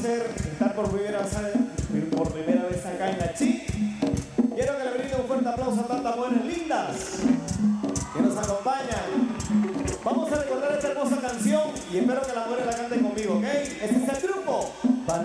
placer estar por primera vez acá en la Chi. Quiero que le brinden un fuerte aplauso a tantas mujeres lindas que nos acompañan. Vamos a recordar esta hermosa canción y espero que las mujeres la canten conmigo, ¿ok? Este es el grupo